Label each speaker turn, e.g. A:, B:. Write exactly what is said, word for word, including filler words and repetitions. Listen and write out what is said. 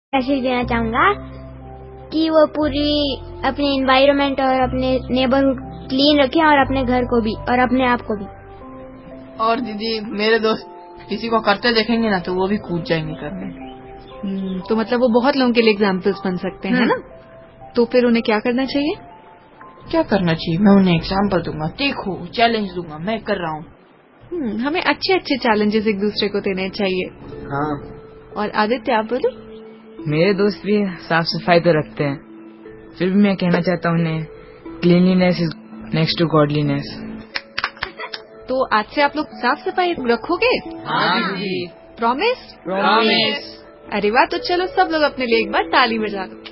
A: Message देना चाहूंगा कि वो पूरी अपने एनवायरनमेंट और अपने नेबरहुड क्लीन रखें और अपने घर को भी और अपने आप को भी।
B: और दीदी मेरे दोस्त किसी को करते देखेंगे ना तो वो भी कूद जाएंगे करने।
C: तो मतलब वो बहुत लोगों के लिए एग्जाम्पल्स बन सकते हैं, है ना? तो फिर उन्हें क्या करना चाहिए?
B: क्या करना चाहिए? मैं उन्हें एग्जाम्पल दूंगा, देखो चैलेंज दूंगा, मैं कर रहा हूँ।
C: हमें अच्छे अच्छे चैलेंजेस एक दूसरे को देने चाहिए।
D: हाँ।
C: और आदित्य आप बोलो।
D: मेरे दोस्त भी साफ सफाई तो रखते हैं, फिर भी मैं कहना चाहता हूँ उन्हें cleanliness is next to godliness.
C: तो आज से आप लोग साफ सफाई रखोगे?
B: हाँ जी।
C: प्रॉमिस?
B: प्रॉमिस।
C: अरे वाह, तो चलो सब लोग अपने लिए एक बार ताली बजा दो।